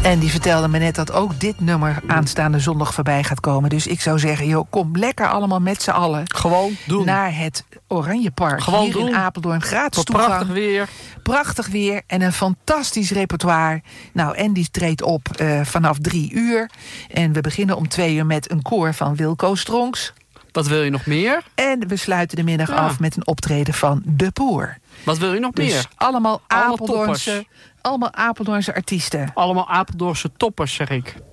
En die vertelde me net dat ook dit nummer aanstaande zondag voorbij gaat komen. Dus ik zou zeggen, joh, kom lekker allemaal met z'n allen. Gewoon doen. Naar het Oranjepark. Gewoon hier doen. In Apeldoorn. Gratis toegang. Prachtig weer. Prachtig weer en een fantastisch repertoire. Nou, en die treedt op vanaf 3:00. En we beginnen om 2:00 met een koor van Wilco Stronks. Wat wil je nog meer? En we sluiten de middag af met een optreden van De Poer. Wat wil je nog meer? Dus allemaal Apeldoornse artiesten. Allemaal Apeldoornse toppers, zeg ik.